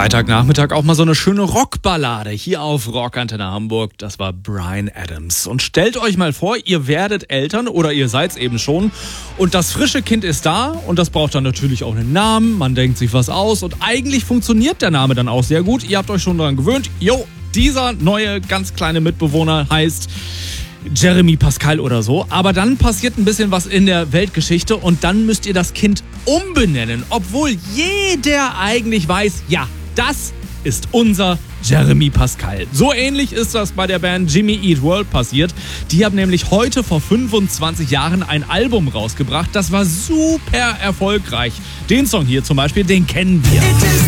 Freitagnachmittag auch mal so eine schöne Rockballade hier auf Rockantenne Hamburg. Das war Bryan Adams. Und stellt euch mal vor, ihr werdet Eltern oder ihr seid's eben schon und das frische Kind ist da und das braucht dann natürlich auch einen Namen. Man denkt sich was aus und eigentlich funktioniert der Name dann auch sehr gut. Ihr habt euch schon daran gewöhnt. Dieser neue ganz kleine Mitbewohner heißt Jeremy Pascal oder so. Aber dann passiert ein bisschen was in der Weltgeschichte und dann müsst ihr das Kind umbenennen, obwohl jeder eigentlich weiß, ja, das ist unser Jeremy Pascal. So ähnlich ist das bei der Band Jimmy Eat World passiert. Die haben nämlich heute vor 25 Jahren ein Album rausgebracht. Das war super erfolgreich. Den Song hier zum Beispiel, den kennen wir.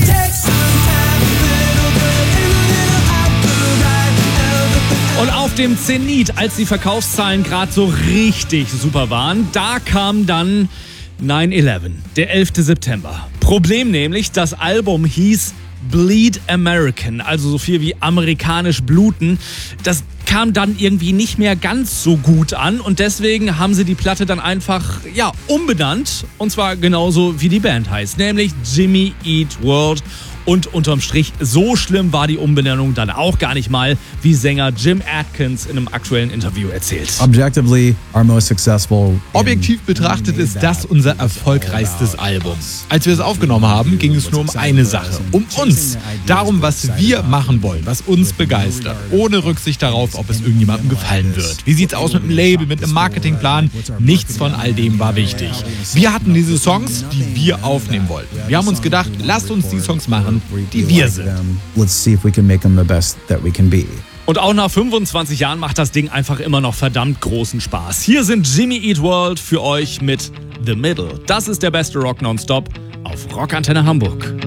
Und auf dem Zenit, als die Verkaufszahlen gerade so richtig super waren, da kam dann 9/11, der 11. September. Problem nämlich, das Album hieß Bleed American, also so viel wie amerikanisch bluten. Das kam dann irgendwie nicht mehr ganz so gut an und deswegen haben sie die Platte dann einfach, umbenannt. Und zwar genauso wie die Band heißt, nämlich Jimmy Eat World. Und unterm Strich, so schlimm war die Umbenennung dann auch gar nicht mal, wie Sänger Jim Adkins in einem aktuellen Interview erzählt. Objektiv betrachtet ist das unser erfolgreichstes Album. Als wir es aufgenommen haben, ging es nur um eine Sache, um uns. Darum, was wir machen wollen, was uns begeistert. Ohne Rücksicht darauf, ob es irgendjemandem gefallen wird. Wie sieht's aus mit dem Label, mit einem Marketingplan? Nichts von all dem war wichtig. Wir hatten diese Songs, die wir aufnehmen wollten. Wir haben uns gedacht, lasst uns die Songs machen, die wir sind. Und auch nach 25 Jahren macht das Ding einfach immer noch verdammt großen Spaß. Hier sind Jimmy Eat World für euch mit The Middle. Das ist der beste Rock Nonstop auf Rockantenne Hamburg.